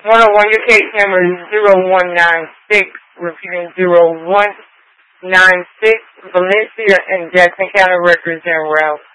101, your case number is 0196, repeating 0196, Valencia and Jackson County Records en route.